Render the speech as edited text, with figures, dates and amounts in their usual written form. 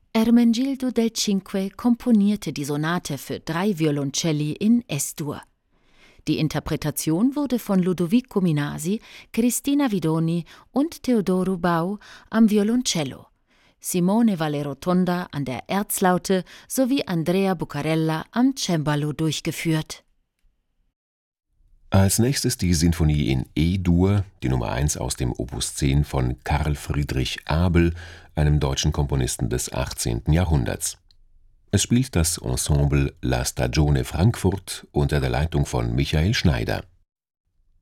Ermenegildo del Cinque komponierte die Sonate für 3 Violoncelli in Es-Dur. Die Interpretation wurde von Ludovico Minasi, Cristina Vidoni und Teodoro Bau am Violoncello, Simone Valle-Rotonda an der Erzlaute sowie Andrea Bucarella am Cembalo durchgeführt. Als nächstes die Sinfonie in E-Dur, die Nummer 1 aus dem Opus 10 von Carl Friedrich Abel, einem deutschen Komponisten des 18. Jahrhunderts. Es spielt das Ensemble La Stagione Frankfurt unter der Leitung von Michael Schneider.